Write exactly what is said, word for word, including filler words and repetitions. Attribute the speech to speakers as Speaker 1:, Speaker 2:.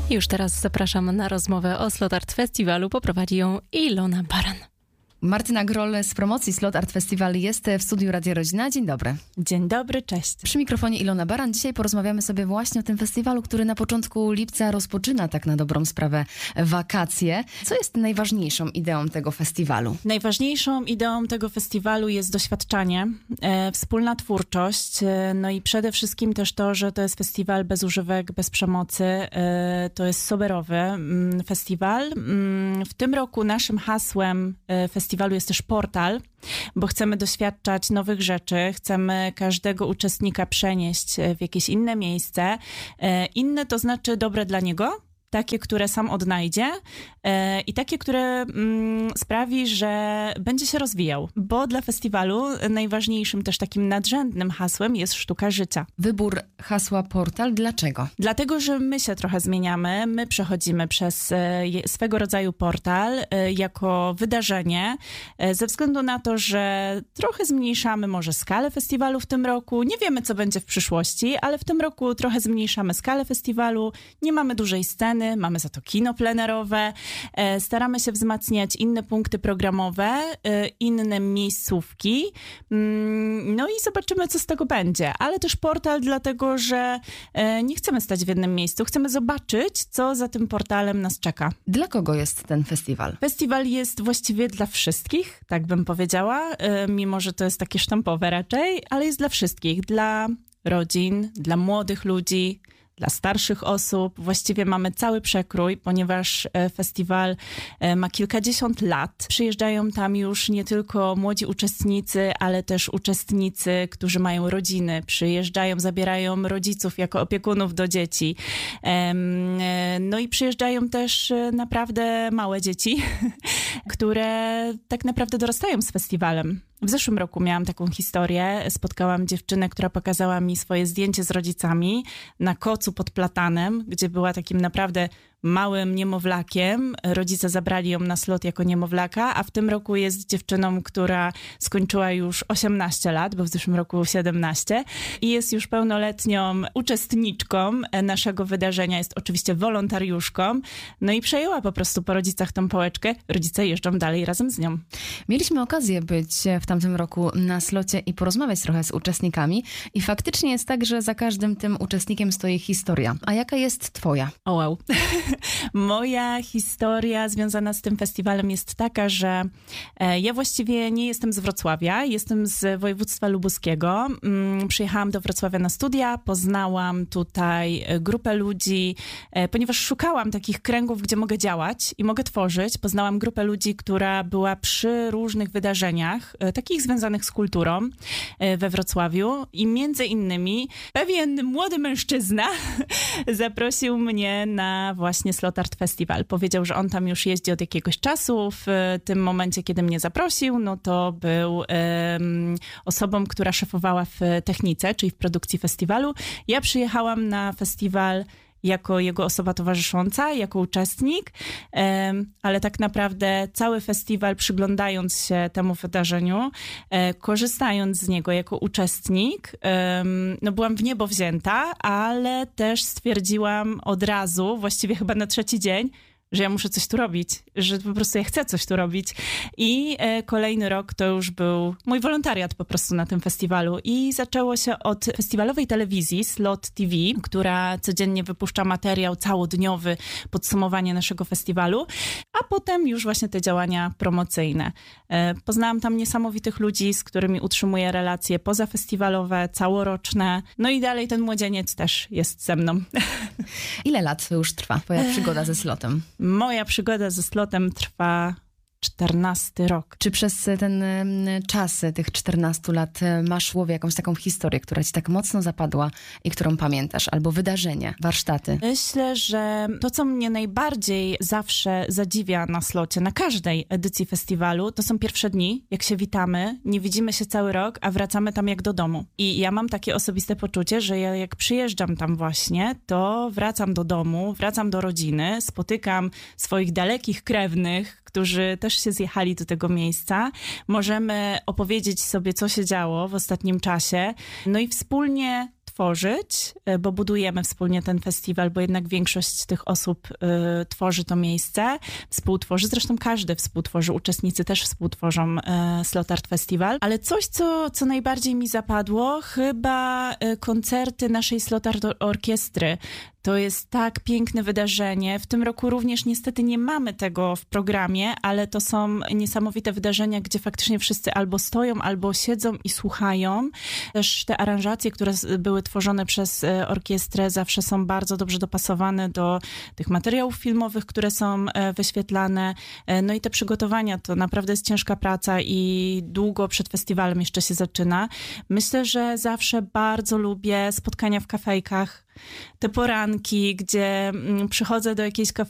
Speaker 1: Już teraz zapraszam na rozmowę o Slot Art Festiwalu. Poprowadzi ją Ilona Baran.
Speaker 2: Martyna Groll z promocji Slot Art Festival jest w studiu Radia Rodzina. Dzień dobry.
Speaker 3: Dzień dobry, cześć.
Speaker 2: Przy mikrofonie Ilona Baran. Dzisiaj porozmawiamy sobie właśnie o tym festiwalu, który na początku lipca rozpoczyna tak na dobrą sprawę wakacje. Co jest najważniejszą ideą tego festiwalu?
Speaker 3: Najważniejszą ideą tego festiwalu jest doświadczanie, e, wspólna twórczość, e, no i przede wszystkim też to, że to jest festiwal bez używek, bez przemocy. E, to jest soberowy mm, festiwal. Mm, w tym roku naszym hasłem e, festiwalu Festiwalu jest też portal, bo chcemy doświadczać nowych rzeczy, chcemy każdego uczestnika przenieść w jakieś inne miejsce. Inne to znaczy dobre dla niego, takie, które sam odnajdzie e, i takie, które mm, sprawi, że będzie się rozwijał. Bo dla festiwalu najważniejszym też takim nadrzędnym hasłem jest sztuka życia.
Speaker 2: Wybór hasła portal, dlaczego?
Speaker 3: Dlatego, że my się trochę zmieniamy. My przechodzimy przez e, swego rodzaju portal e, jako wydarzenie, e, ze względu na to, że trochę zmniejszamy może skalę festiwalu w tym roku. Nie wiemy, co będzie w przyszłości, ale w tym roku trochę zmniejszamy skalę festiwalu. Nie mamy dużej sceny, mamy za to kino plenerowe, e, staramy się wzmacniać inne punkty programowe, e, inne miejscówki, mm, no i zobaczymy, co z tego będzie. Ale też portal, dlatego, że e, nie chcemy stać w jednym miejscu, chcemy zobaczyć, co za tym portalem nas czeka.
Speaker 2: Dla kogo jest ten festiwal?
Speaker 3: Festiwal jest właściwie dla wszystkich, tak bym powiedziała, e, mimo że to jest takie sztampowe raczej, ale jest dla wszystkich, dla rodzin, dla młodych ludzi, dla starszych osób. Właściwie mamy cały przekrój, ponieważ festiwal ma kilkadziesiąt lat. Przyjeżdżają tam już nie tylko młodzi uczestnicy, ale też uczestnicy, którzy mają rodziny. Przyjeżdżają, zabierają rodziców jako opiekunów do dzieci. No i przyjeżdżają też naprawdę małe dzieci, które tak naprawdę dorastają z festiwalem. W zeszłym roku miałam taką historię. Spotkałam dziewczynę, która pokazała mi swoje zdjęcie z rodzicami na kocu pod platanem, gdzie była takim naprawdę małym niemowlakiem. Rodzice zabrali ją na slot jako niemowlaka, a w tym roku jest dziewczyną, która skończyła już osiemnaście lat, bo w zeszłym roku siedemnaście i jest już pełnoletnią uczestniczką naszego wydarzenia. Jest oczywiście wolontariuszką. No i przejęła po prostu po rodzicach tą pałeczkę. Rodzice jeżdżą dalej razem z nią.
Speaker 2: Mieliśmy okazję być w tamtym roku na slocie i porozmawiać trochę z uczestnikami i faktycznie jest tak, że za każdym tym uczestnikiem stoi historia. A jaka jest twoja?
Speaker 3: O wow. Moja historia związana z tym festiwalem jest taka, że ja właściwie nie jestem z Wrocławia, jestem z województwa lubuskiego. Przyjechałam do Wrocławia na studia, poznałam tutaj grupę ludzi, ponieważ szukałam takich kręgów, gdzie mogę działać i mogę tworzyć. Poznałam grupę ludzi, która była przy różnych wydarzeniach, takich związanych z kulturą we Wrocławiu i między innymi pewien młody mężczyzna zaprosił mnie na właśnie Slot Art Festival. Powiedział, że on tam już jeździ od jakiegoś czasu. W tym momencie, kiedy mnie zaprosił, no to był um, osobą, która szefowała w technice, czyli w produkcji festiwalu. Ja przyjechałam na festiwal jako jego osoba towarzysząca, jako uczestnik, um, ale tak naprawdę cały festiwal, przyglądając się temu wydarzeniu, um, korzystając z niego jako uczestnik, um, no byłam w niebo wzięta, ale też stwierdziłam od razu, właściwie chyba na trzeci dzień, że ja muszę coś tu robić, że po prostu ja chcę coś tu robić. I e, kolejny rok to już był mój wolontariat po prostu na tym festiwalu. I zaczęło się od festiwalowej telewizji Slot T V, która codziennie wypuszcza materiał całodniowy, podsumowanie naszego festiwalu, a potem już właśnie te działania promocyjne. E, poznałam tam niesamowitych ludzi, z którymi utrzymuję relacje pozafestiwalowe, całoroczne. No i dalej ten młodzieniec też jest ze mną.
Speaker 2: Ile lat już trwa twoja przygoda ze slotem?
Speaker 3: Moja przygoda ze slotem trwa czternasty rok.
Speaker 2: Czy przez ten czas tych czternastu lat masz w głowie jakąś taką historię, która ci tak mocno zapadła i którą pamiętasz? Albo wydarzenie, warsztaty?
Speaker 3: Myślę, że to, co mnie najbardziej zawsze zadziwia na slocie, na każdej edycji festiwalu, to są pierwsze dni, jak się witamy, nie widzimy się cały rok, a wracamy tam jak do domu. I ja mam takie osobiste poczucie, że ja jak przyjeżdżam tam właśnie, to wracam do domu, wracam do rodziny, spotykam swoich dalekich krewnych, którzy też się zjechali do tego miejsca. Możemy opowiedzieć sobie, co się działo w ostatnim czasie, no i wspólnie tworzyć, bo budujemy wspólnie ten festiwal, bo jednak większość tych osób y, tworzy to miejsce, współtworzy, zresztą każdy współtworzy, uczestnicy też współtworzą y, Slot Art Festival, ale coś, co, co najbardziej mi zapadło, chyba y, koncerty naszej Slot Art Orkiestry. To jest tak piękne wydarzenie. W tym roku również niestety nie mamy tego w programie, ale to są niesamowite wydarzenia, gdzie faktycznie wszyscy albo stoją, albo siedzą i słuchają. Też te aranżacje, które były tworzone przez orkiestrę, zawsze są bardzo dobrze dopasowane do tych materiałów filmowych, które są wyświetlane. No i te przygotowania to naprawdę jest ciężka praca i długo przed festiwalem jeszcze się zaczyna. Myślę, że zawsze bardzo lubię spotkania w kafejkach, te poranki, gdzie przychodzę do jakiejś